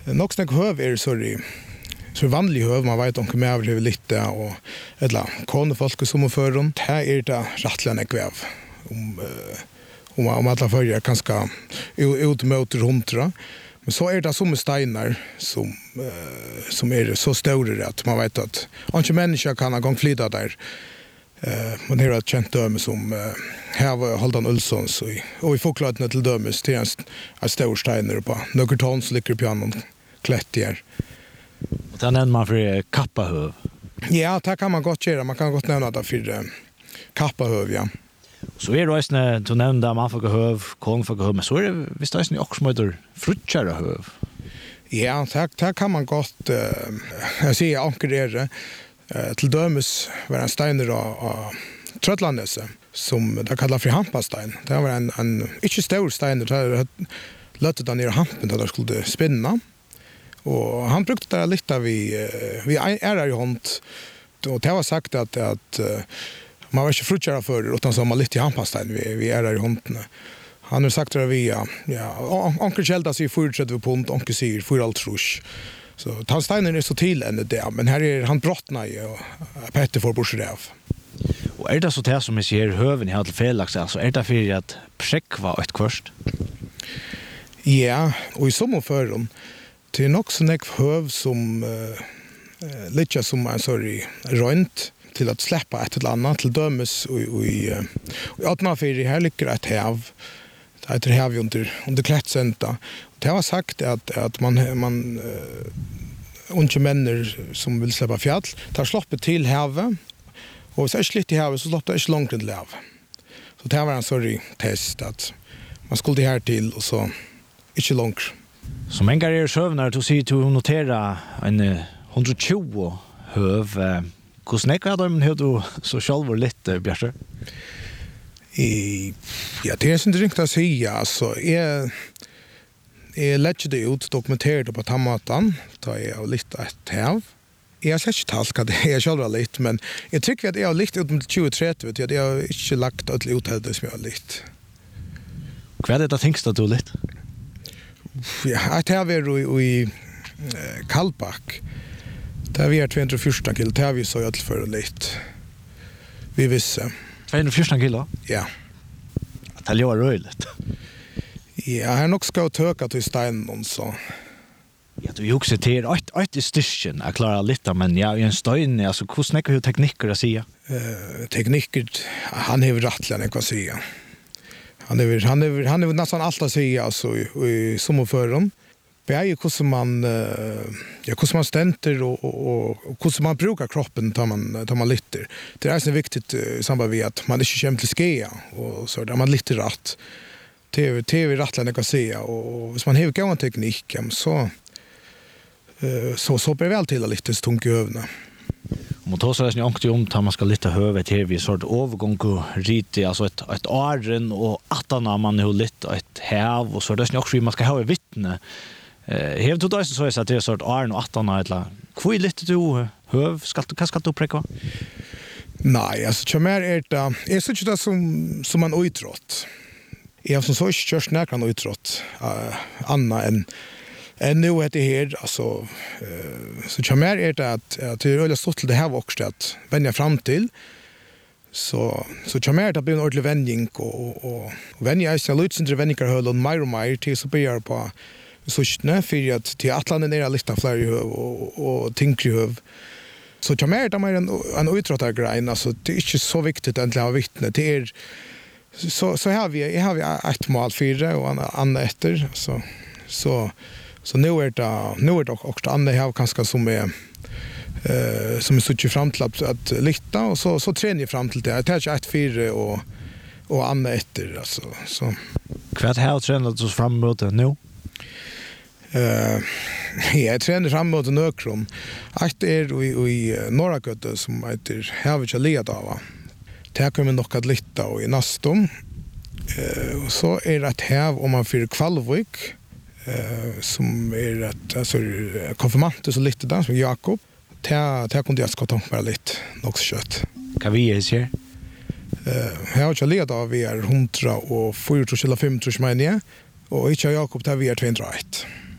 Nog snack höv är så vanlig höv man vet om hur mer över lite och eller konde folk som för runt här är det rättliga kväv om alla förger ganska ut mot runt men så är det som stenar som är så stora att man vet att inte människa kan ha gång flytta där man har ett känt döme som här var Haldan Ulssons och i folkladna till dömes till en stor stenar på några ton så ligger pianon klättier. Och den nämner man för kappahöv. Ja, det kan man gott göra. Man kan gott nämna det för kappahöv, ja. Så är det också när du nämnde man får höv, kon får höv, men så är det visst också också som heter frutchare höv. Ja, det kan man gott jag ser anker till dömes var en steiner av Tröttlandese som det kallar för hampastein. Det var en inte stor steiner, det lötte den ner hampen där det skulle spinna. Och han brukade det lite vi är i hånd och det var sagt att man var inte frutchare för utan så man lite i hampastein vi är i hånd. Han har sagt det via onkel Kjelda säger 34 pund, onkel säger 4,5 rush. Så tandsteinen är så till än det, men här är han brottna i och Petter får borserev. Och är det så det som jag ser höven i till felax, alltså är det för att präckva ett kvörst? Ja, och i sommarfören det är nog så nek höv som lite som en sorry rönt till att släppa ett eller annat till dömes och i atmosfären här ligger ett hav. Det heter hav under klättsenta. Det har sagt att man unge männer som vill släppa fjäll tar sloppet till havet och så är slitt i havet så sloppar det inte långt till hav. Så det var en sorry test att man skulle här till och så inte långt. Som en gång är sövnar du ser du notera en 120 höv. Hur snäcker de hur du så själv lite Björse? Ja, det är inte riktigt att säga. Alltså, jag lägger det ut dokumenterat på tammatan. Då är jag lite ett hav. Jag har sett inte allt vad det är själv lite, men jag tycker att jag har lite ut med 20-30. Jag har inte lagt att ut det som jag har lite. Vad är det tänkst att du lite? Ja, ett hav är i Kallback. Det är 214 kilo. Det har vi så jag för lite. Vi visste. 214 kilo? Ja. Det är ju röjligt. Ja, här nog ska jag töka till steinen så. Ja, du också till ett styrken att klara lite, men ja, i en stein, alltså hur snackar hur tekniker att säga? Tekniker, han har rättligen vad säga. Han är nästan allt att säga alltså i sommarfören. Bäge hur man stenter och hur man brukar kroppen tar man lite. Det är så viktigt i samband med att man inte känner till skeja och så där man lite rätt. TV rättligen kan säga och hvis man har gått en teknik så blir väl till lite tungt i övna. Om man tar sig nästan ångte om att man ska lite hövet här vid sort övergång och rite alltså ett åren och attarna man har lite ett hav och så det är också man ska ha vittne. Har du då så att det är sort åren och attarna eller hur lite du höv ska du präcka? Nej, alltså chamär är det är så inte som man utrott. Jag har som så körs näkran utrott Anna än nu heter här alltså så chamär är det att det är väldigt stort det här också att vänja fram till så chamär det blir en ordentlig vändning och vänja är så lutsen vändningar höll och mer till så börjar på så snä för att till Atlanten är lite fler och tinkryv så chamär det mer en utrottar grej alltså det är inte så viktigt att ha vittne det är så har vi ett mål för och andra efter så nu är det också andra har kanske som är så fram till att lita och så tränar fram till det. Det är ett fyra och andra efter alltså så. Vad har tränat du fram mot nu? Jag tränar fram mot Nökron. Att är i norra Göte som heter Havich Ledava. Det kommer nog att lita och i Nastom. Och så är det ett hav om man för Kvalvik som är ett alltså konfirmanter så lite där som Jakob. Det kunde jag ska ta bara lite nog kött. Kan vi är här? Här har jag ledat vi är 100 och 4 eller 5 tror jag och inte Jakob där vi är 201.